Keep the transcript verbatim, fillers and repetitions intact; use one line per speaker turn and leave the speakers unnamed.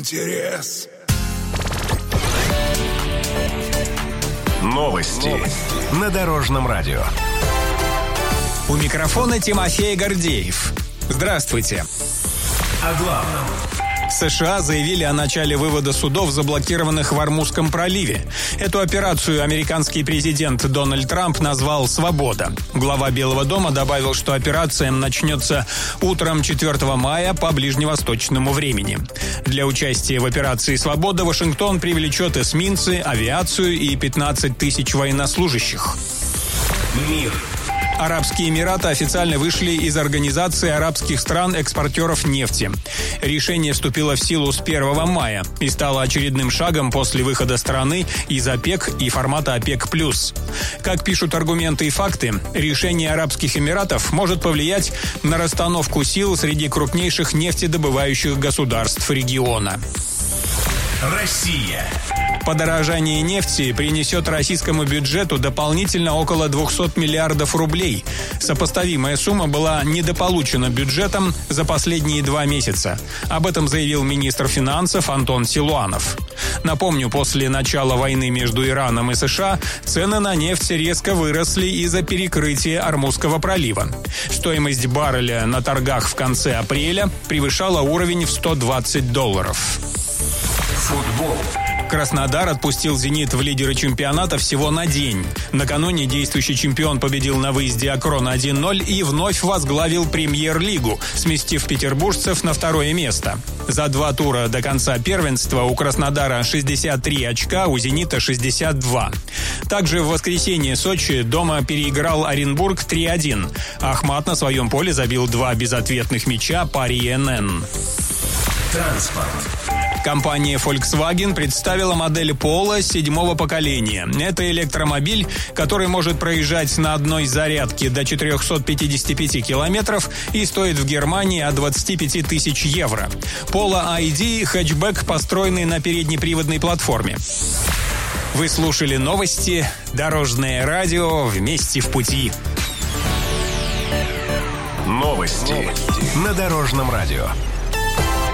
интерес.
Новости на Дорожном радио.
У микрофона Тимофей Гордеев. Здравствуйте.
О главном.
США заявили о начале вывода судов, заблокированных в Ормузском проливе. Эту операцию американский президент Дональд Трамп назвал «Свобода». Глава Белого дома добавил, что операция начнется утром четвёртого мая по ближневосточному времени. Для участия в операции «Свобода» Вашингтон привлечет эсминцы, авиацию и пятнадцать тысяч военнослужащих.
Мир.
Арабские Эмираты официально вышли из Организации арабских стран-экспортеров нефти. Решение вступило в силу с первого мая и стало очередным шагом после выхода страны из ОПЕК и формата ОПЕК+. Как пишут аргументы и факты, решение Арабских Эмиратов может повлиять на расстановку сил среди крупнейших нефтедобывающих государств региона.
Россия.
Подорожание нефти принесет российскому бюджету дополнительно около двухсот миллиардов рублей. Сопоставимая сумма была недополучена бюджетом за последние два месяца. Об этом заявил министр финансов Антон Силуанов. Напомню, после начала войны между Ираном и США цены на нефть резко выросли из-за перекрытия Ормузского пролива. Стоимость барреля на торгах в конце апреля превышала уровень в сто двадцать долларов.
Футбол.
Краснодар отпустил «Зенит» в лидеры чемпионата всего на день. Накануне действующий чемпион победил на выезде «Акрон» один ноль и вновь возглавил премьер-лигу, сместив петербуржцев на второе место. За два тура до конца первенства у Краснодара шестьдесят три очка, у «Зенита» шестьдесят два. Также в воскресенье Сочи дома переиграл Оренбург три один. Ахмат на своем поле забил два безответных мяча пари эн эн.
Транспорт.
Компания Volkswagen представила модель Polo седьмого поколения. Это электромобиль, который может проезжать на одной зарядке до четырехсот пятидесяти пяти километров и стоит в Германии от двадцати пяти тысяч евро. Polo ай ди – хэтчбэк, построенный на переднеприводной платформе. Вы слушали новости «Дорожное радио». Вместе в пути.
Новости на Дорожном радио.